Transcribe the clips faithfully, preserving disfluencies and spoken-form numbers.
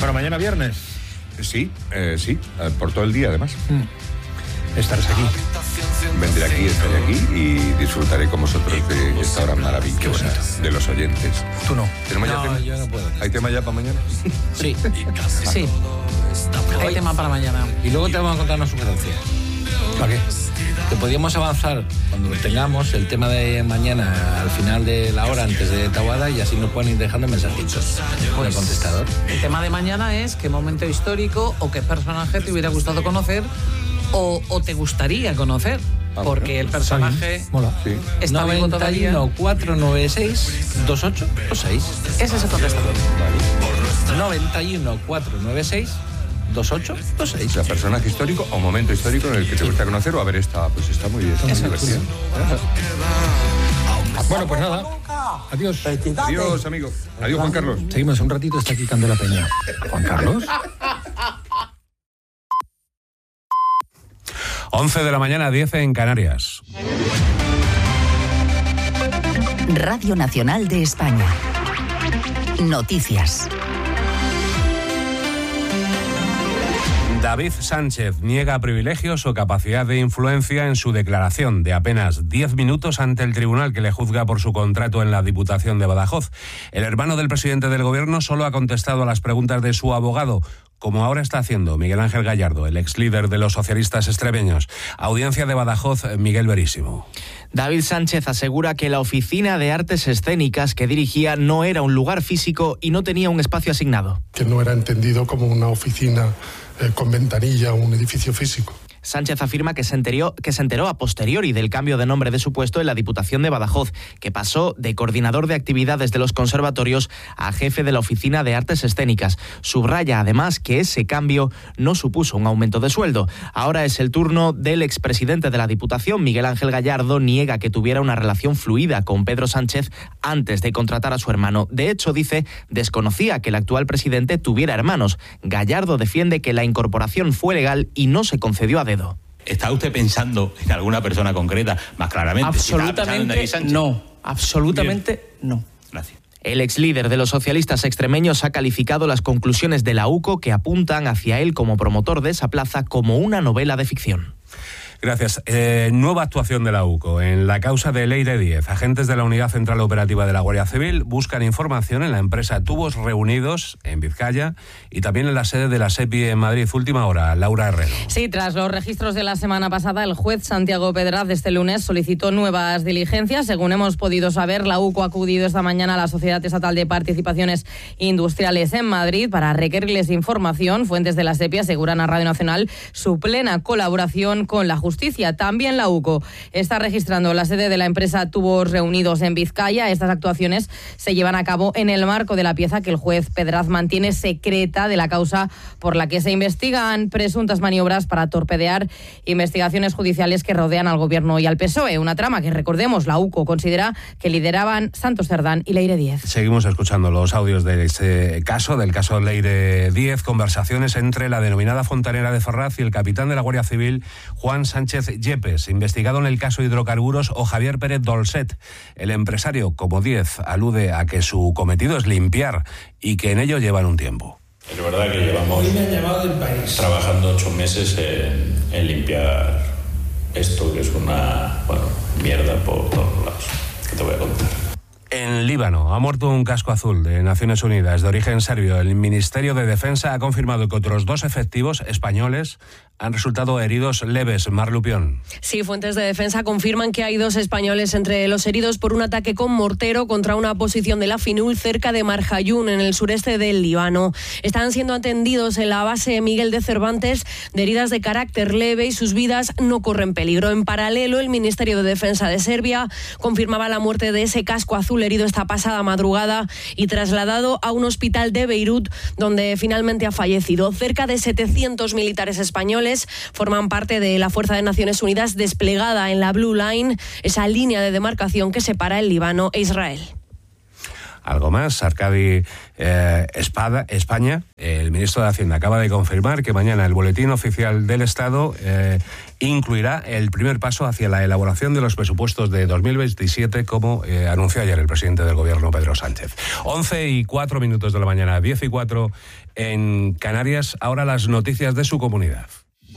Bueno, mañana viernes. Sí, eh, sí, por todo el día además. Mm. Estarás aquí. Vendré aquí, estaré aquí y disfrutaré con vosotros de esta hora maravillosa de los oyentes. Tú no. ¿Tenemos no, ya tema? yo no puedo. ¿Hay tema ya para mañana? Sí. Sí. Hay tema para mañana. Y luego te vamos a contar una sugerencia. ¿Para qué? Que podíamos avanzar cuando lo tengamos el tema de mañana al final de la hora antes de Taboada y así nos pueden ir dejando mensajitos con el contestador. El tema de mañana es qué momento histórico o qué personaje te hubiera gustado conocer o, o te gustaría conocer. Porque el personaje Mola. Sí. está vivo noventa y todavía. uno, cuatrocientos noventa y seis, veintiocho veintiséis. Ese es el contestador. noventa y uno, cuatrocientos noventa y seis, veintiocho veintiséis. O sea, personaje histórico o momento histórico en el que te gusta conocer o a ver, está, pues está muy bien. Está muy divertido. Bueno, pues nada. Adiós. Adiós, amigo. Adiós, Juan Carlos. Seguimos un ratito, está aquí Candela Peña. Juan Carlos. once de la mañana, diez en Canarias. Radio Nacional de España. Noticias. David Sánchez niega privilegios o capacidad de influencia en su declaración de apenas diez minutos ante el tribunal que le juzga por su contrato en la Diputación de Badajoz. El hermano del presidente del gobierno solo ha contestado a las preguntas de su abogado, como ahora está haciendo Miguel Ángel Gallardo, el ex líder de los socialistas extremeños. Audiencia de Badajoz, Miguel Verísimo. David Sánchez asegura que la Oficina de Artes Escénicas que dirigía no era un lugar físico y no tenía un espacio asignado. Que no era entendido como una oficina eh, con ventanilla o un edificio físico. Sánchez afirma que se, enteró, que se enteró a posteriori del cambio de nombre de su puesto en la Diputación de Badajoz, que pasó de coordinador de actividades de los conservatorios a jefe de la Oficina de Artes Escénicas. Subraya además que ese cambio no supuso un aumento de sueldo. Ahora es el turno del expresidente de la Diputación, Miguel Ángel Gallardo, niega que tuviera una relación fluida con Pedro Sánchez antes de contratar a su hermano. De hecho, dice, desconocía que el actual presidente tuviera hermanos. Gallardo defiende que la incorporación fue legal y no se concedió a dedo. ¿Está usted pensando en alguna persona concreta? Más claramente. Absolutamente Si no. Absolutamente Bien. no. Gracias. El ex líder de los socialistas extremeños ha calificado las conclusiones de la U C O que apuntan hacia él como promotor de esa plaza como una novela de ficción. Gracias. Eh, nueva actuación de la U C O. En la causa de Leire diez, agentes de la Unidad Central Operativa de la Guardia Civil buscan información en la empresa Tubos Reunidos, en Vizcaya, y también en la sede de la SEPI en Madrid. Última hora, Laura Herrero. Sí, tras los registros de la semana pasada, el juez Santiago Pedraz este lunes solicitó nuevas diligencias. Según hemos podido saber, la U C O ha acudido esta mañana a la Sociedad Estatal de Participaciones Industriales en Madrid para requerirles información. Fuentes de la SEPI aseguran a Radio Nacional su plena colaboración con la justicia. También la U C O está registrando la sede de la empresa Tubos Reunidos en Vizcaya. Estas actuaciones se llevan a cabo en el marco de la pieza que el juez Pedraz mantiene secreta de la causa por la que se investigan presuntas maniobras para torpedear investigaciones judiciales que rodean al gobierno y al P S O E. Una trama que, recordemos, la U C O considera que lideraban Santos Cerdán y Leire diez. Seguimos escuchando los audios de ese caso, del caso Leire diez, conversaciones entre la denominada fontanera de Ferraz y el capitán de la Guardia Civil, Juan Sánchez Yepes, investigado en el caso hidrocarburos, o Javier Pérez Dolcet. El empresario, como diez, alude a que su cometido es limpiar y que en ello llevan un tiempo. Es verdad que llevamos trabajando ocho meses en, en limpiar esto, que es una, bueno, mierda por todos lados. ¿Qué te voy a contar? En Líbano ha muerto un casco azul de Naciones Unidas de origen serbio. El Ministerio de Defensa ha confirmado que otros dos efectivos españoles han resultado heridos leves. Mar Lupión. Sí, fuentes de defensa confirman que hay dos españoles entre los heridos por un ataque con mortero contra una posición de la FINUL cerca de Marjayún, en el sureste del Líbano. Están siendo atendidos en la base Miguel de Cervantes de heridas de carácter leve y sus vidas no corren peligro. En paralelo, el Ministerio de Defensa de Serbia confirmaba la muerte de ese casco azul herido esta pasada madrugada y trasladado a un hospital de Beirut, donde finalmente ha fallecido. Cerca de setecientos militares españoles forman parte de la Fuerza de Naciones Unidas desplegada en la Blue Line, esa línea de demarcación que separa el Líbano e Israel. Algo más, Arcadi eh, Espada, España, el ministro de Hacienda acaba de confirmar que mañana el Boletín Oficial del Estado eh, incluirá el primer paso hacia la elaboración de los presupuestos de dos mil veintisiete, como eh, anunció ayer el presidente del Gobierno, Pedro Sánchez. once y cuatro minutos de la mañana, diez y cuatro en Canarias. Ahora las noticias de su comunidad.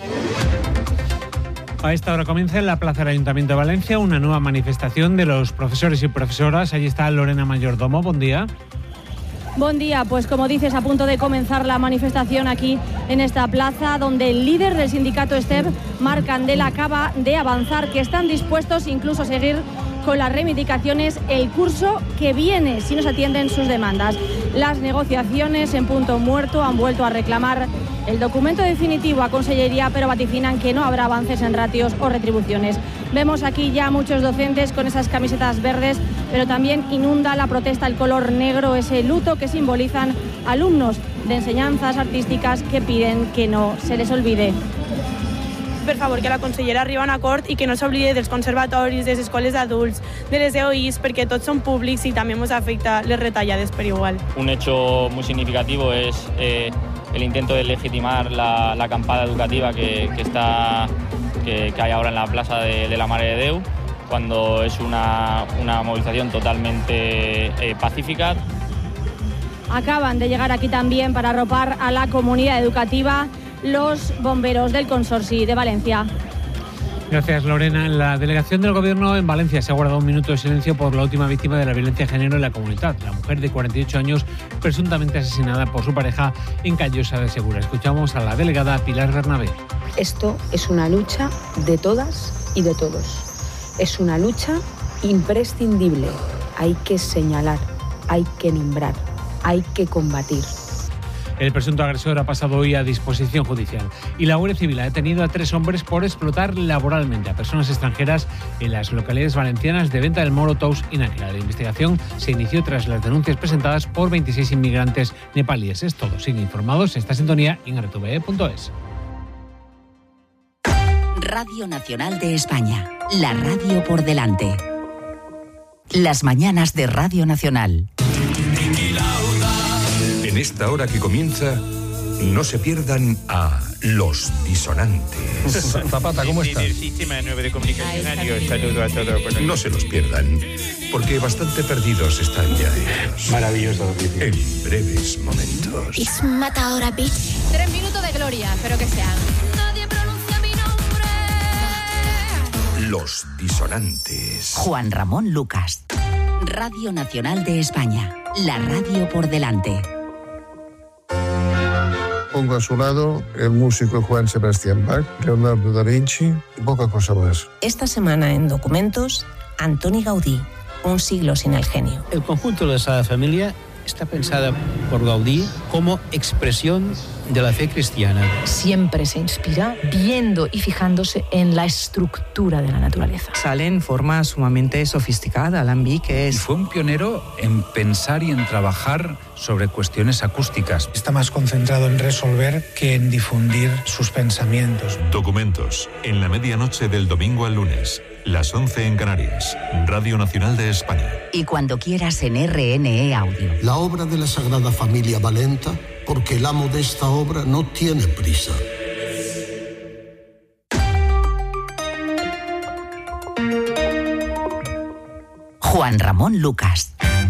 A esta hora comienza en la Plaza del Ayuntamiento de Valencia una nueva manifestación de los profesores y profesoras. Allí está Lorena Mayordomo. Buen día. Buen día, pues como dices, a punto de comenzar la manifestación aquí en esta plaza, donde el líder del sindicato STEP, Marc Candela, acaba de avanzar que están dispuestos incluso a seguir con las reivindicaciones el curso que viene si no se atienden sus demandas. Las negociaciones en punto muerto han vuelto a reclamar el documento definitivo a Consellería, pero vaticinan que no habrá avances en ratios o retribuciones. Vemos aquí ya muchos docentes con esas camisetas verdes, pero también inunda la protesta el color negro, ese luto que simbolizan alumnos de enseñanzas artísticas que piden que no se les olvide. Per favor, que la consellera arribi a un acord i que no s'oblide dels conservatoris, de les escoles d'adults, de les E O Is, perquè tots són públics i també ens afecta les retallades per igual. Un hecho muy significativo es eh, el intento de legitimar la, la acampada educativa que, que, está, que, que hay ahora en la Plaza de, de la Mare de Déu, cuando es una, una movilización totalmente eh, pacífica. Acaban de llegar aquí también para arropar a la comunidad educativa los bomberos del Consorci de Valencia. Gracias, Lorena. La delegación del Gobierno en Valencia se ha guardado un minuto de silencio por la última víctima de la violencia de género en la comunidad, la mujer de cuarenta y ocho años presuntamente asesinada por su pareja en Callosa de Segura. Escuchamos a la delegada Pilar Bernabé. Esto es una lucha de todas y de todos. Es una lucha imprescindible. Hay que señalar, hay que nombrar, hay que combatir. El presunto agresor ha pasado hoy a disposición judicial y la Guardia Civil ha detenido a tres hombres por explotar laboralmente a personas extranjeras en las localidades valencianas de Venta del Moro, Tous y Nájera. La investigación se inició tras las denuncias presentadas por veintiséis inmigrantes nepalíes. Es todo. Siguen informados en esta sintonía en r t v e punto es. Radio Nacional de España. La radio por delante. Las mañanas de Radio Nacional. En esta hora que comienza, no se pierdan a Los Disonantes. Zapata, ¿cómo estás? Del sistema nuevo de comunicación. Saludo a todos. No se los pierdan, porque bastante perdidos están ya ellos. Maravilloso. En breves momentos. It's matadora, bitch. Tres minutos de gloria, espero que sean. Nadie pronuncia mi nombre. Los Disonantes. Juan Ramón Lucas. Radio Nacional de España. La radio por delante. Pongo a su lado el músico Juan Sebastián Bach, Leonardo da Vinci y poca cosa más. Esta semana en Documentos, Antoni Gaudí, un siglo sin el genio. El conjunto de la Sagrada Familia está pensada por Gaudí como expresión de la fe cristiana. Siempre se inspira viendo y fijándose en la estructura de la naturaleza. Sale en forma sumamente sofisticada, alambique. Y fue un pionero en pensar y en trabajar sobre cuestiones acústicas. Está más concentrado en resolver que en difundir sus pensamientos. Documentos, en la medianoche del domingo al lunes, las once en Canarias, Radio Nacional de España. Y cuando quieras en R N E Audio. La obra de la Sagrada Familia va lenta porque el amo de esta obra no tiene prisa. Juan Ramón Lucas.